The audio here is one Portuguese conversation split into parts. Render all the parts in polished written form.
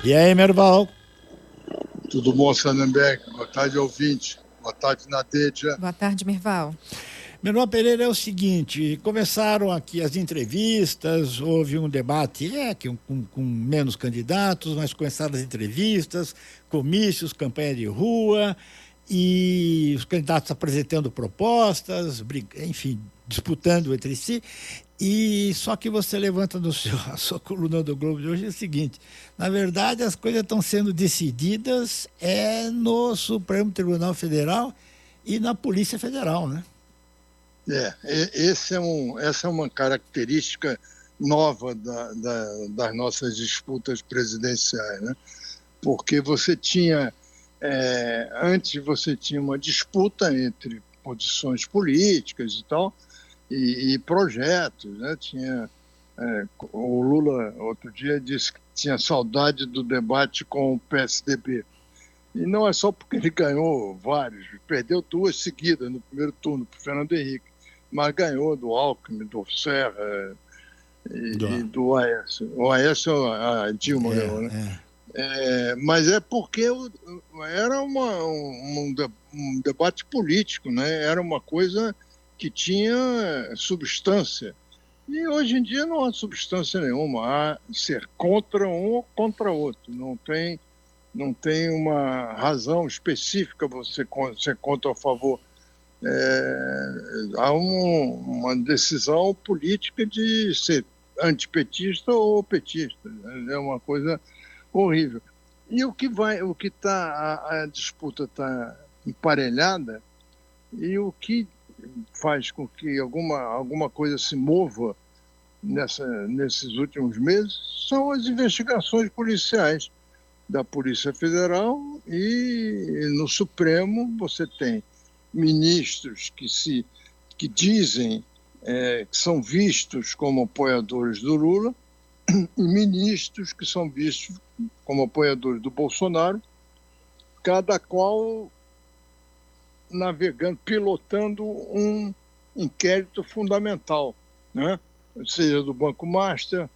E aí, Merval? Tudo bom, Sandemberg? Boa tarde, ouvinte. Boa tarde, Nadeja. Boa tarde, Merval. Merval Pereira, é o seguinte, começaram aqui as entrevistas, houve um debate com menos candidatos, mas começaram as entrevistas, comícios, campanha de rua, e os candidatos apresentando propostas, enfim, disputando entre si. E só que você levanta a sua coluna do Globo de hoje é o seguinte: na verdade, as coisas estão sendo decididas no Supremo Tribunal Federal e na Polícia Federal, né? Essa é uma característica nova das nossas disputas presidenciais, né? Porque antes você tinha uma disputa entre posições políticas e tal, e projetos, né? O Lula, outro dia, disse que tinha saudade do debate com o PSDB. E não é só porque ele ganhou vários, perdeu 2 seguidas no primeiro turno para o Fernando Henrique, mas ganhou do Alckmin, do Serra e do Aécio. O Aécio, a Dilma ganhou, né? Mas é porque era um debate político, né? Era uma coisa que tinha substância. E hoje em dia não há substância nenhuma, há ser contra um ou contra outro. Não tem uma razão específica você ser contra ou a favor. Há uma decisão política de ser antipetista ou petista. É uma coisa horrível. E a disputa está emparelhada, e o que faz com que alguma coisa se mova nesses últimos meses são as investigações policiais da Polícia Federal, e no Supremo você tem ministros que dizem que são vistos como apoiadores do Lula e ministros que são vistos como apoiadores do Bolsonaro, cada qual navegando, pilotando um inquérito fundamental, né? Seja do Banco Master,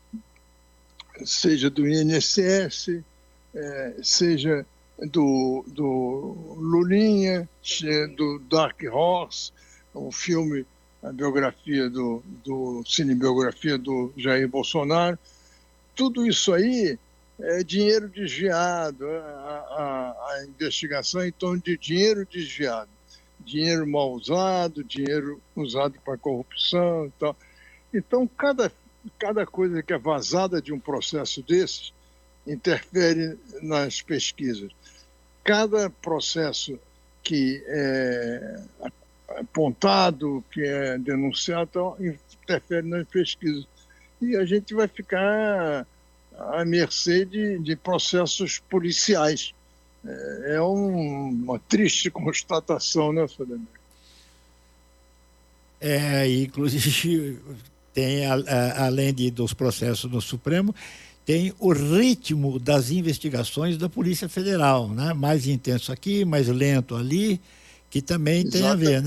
seja do INSS, seja do Lulinha, do Dark Horse, o filme, a biografia cinebiografia do Jair Bolsonaro. Tudo isso aí é dinheiro desviado, a investigação em torno de dinheiro desviado, dinheiro mal usado, dinheiro usado para corrupção e tal. Então, cada coisa que é vazada de um processo desses interfere nas pesquisas. Cada processo que é apontado, que é denunciado, interfere nas pesquisas. E a gente vai ficar à mercê de processos policiais. É uma triste constatação, né, Fernando? Inclusive, tem, além dos processos no Supremo, tem o ritmo das investigações da Polícia Federal, né? Mais intenso aqui, mais lento ali, que também tem a ver, né?